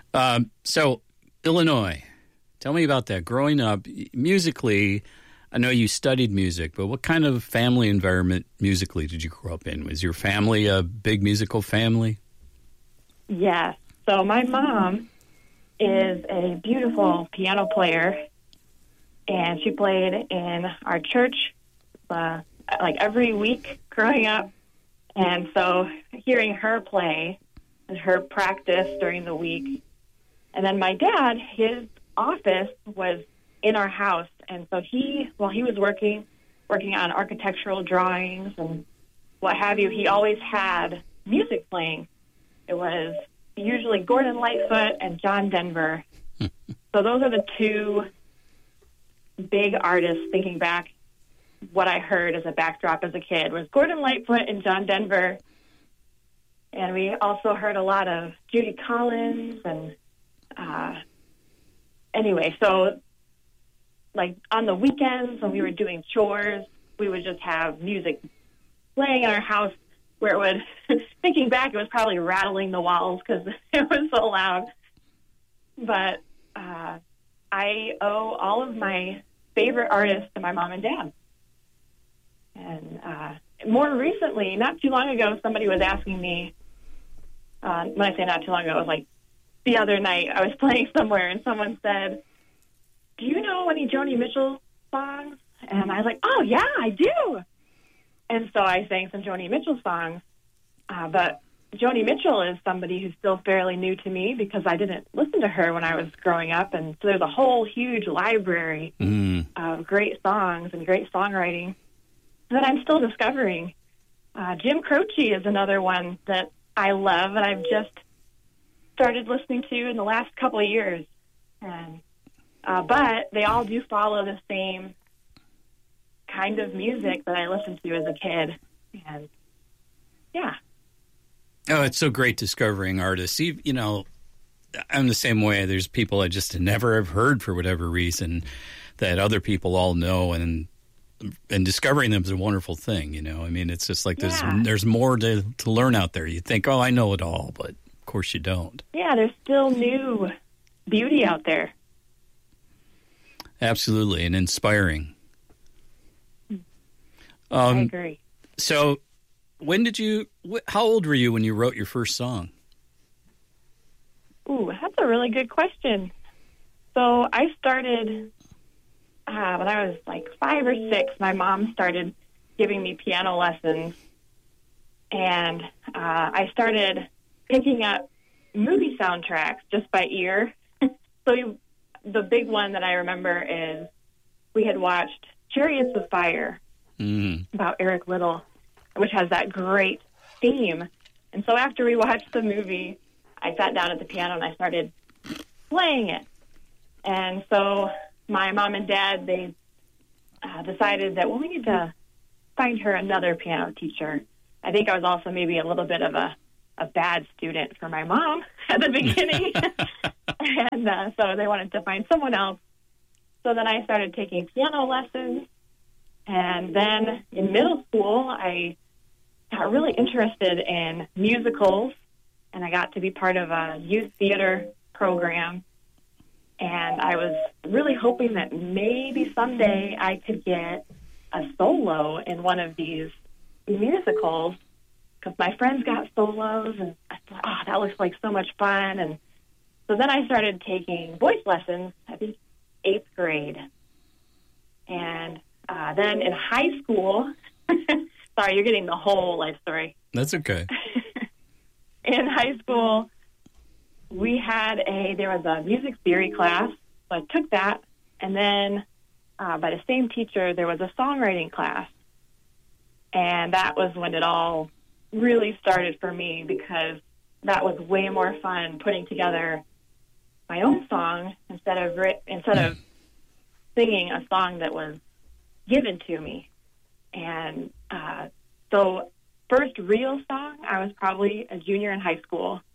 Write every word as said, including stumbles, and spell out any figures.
Um, so, Illinois, tell me about that. Growing up, musically, I know you studied music, but what kind of family environment musically did you grow up in? Was your family a big musical family? Yes. So my mom is a beautiful piano player, and she played in our church uh, like every week growing up. And so hearing her play and her practice during the week. And then my dad, his office was in our house. And so he, while he was working, working on architectural drawings and what have you, he always had music playing. It was usually Gordon Lightfoot and John Denver. So those are the two big artists, thinking back, what I heard as a backdrop as a kid was Gordon Lightfoot and John Denver. And we also heard a lot of Judy Collins. And uh, anyway, so like on the weekends when we were doing chores, we would just have music playing in our house where it would, thinking back, it was probably rattling the walls because it was so loud. But uh, I owe all of my favorite artists to my mom and dad. And uh, more recently, not too long ago, somebody was asking me, uh, when I say not too long ago, it was like the other night, I was playing somewhere and someone said, do you know any Joni Mitchell songs? And I was like, oh, yeah, I do. And so I sang some Joni Mitchell songs. Uh, but Joni Mitchell is somebody who's still fairly new to me because I didn't listen to her when I was growing up. And so there's a whole huge library mm. of great songs and great songwriting that I'm still discovering. Uh, Jim Croce is another one that I love and I've just started listening to in the last couple of years. And, uh, but they all do follow the same kind of music that I listened to as a kid. And, yeah. Oh, it's so great discovering artists. You, you know, I'm the same way. There's people I just never have heard for whatever reason that other people all know, and and discovering them is a wonderful thing, you know. I mean, it's just like there's yeah. there's more to, to learn out there. You think, oh, I know it all, but of course you don't. Yeah, there's still new beauty out there. Absolutely, and inspiring. Um, I agree. So when did you, how old were you when you wrote your first song? Ooh, that's a really good question. So I started... Uh, when I was like five or six, my mom started giving me piano lessons, and uh, I started picking up movie soundtracks just by ear. so we, the big one that I remember is we had watched Chariots of Fire mm. about Eric Liddell, which has that great theme. And so after we watched the movie, I sat down at the piano and I started playing it. And so my mom and dad, they uh, decided that, well, we need to find her another piano teacher. I think I was also maybe a little bit of a, a bad student for my mom at the beginning. and uh, so they wanted to find someone else. So then I started taking piano lessons. And then in middle school, I got really interested in musicals, and I got to be part of a youth theater program. And I was really hoping that maybe someday I could get a solo in one of these musicals because my friends got solos, and I thought, oh, that looks like so much fun. And so then I started taking voice lessons, I think eighth grade. And uh, then in high school, sorry, you're getting the whole life story. That's okay. In high school, we had a, there was a music theory class, so I took that, and then uh, by the same teacher, there was a songwriting class. And that was when it all really started for me, because that was way more fun putting together my own song instead of instead of singing a song that was given to me. And uh, so first real song, I was probably a junior in high school.